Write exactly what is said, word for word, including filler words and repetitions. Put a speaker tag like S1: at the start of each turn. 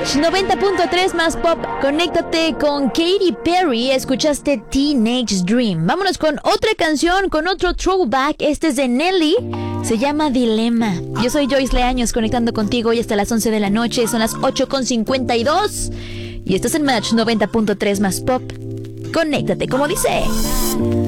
S1: Match noventa punto tres más pop. Conéctate con Katy Perry. Escuchaste Teenage Dream. Vámonos con otra canción, con otro throwback. Este es de Nelly. Se llama Dilema. Yo soy Joyce Leaños, conectando contigo hoy hasta las once de la noche. Son las ocho con cincuenta y dos. Y estás en Match noventa punto tres más pop. Conéctate, como dice.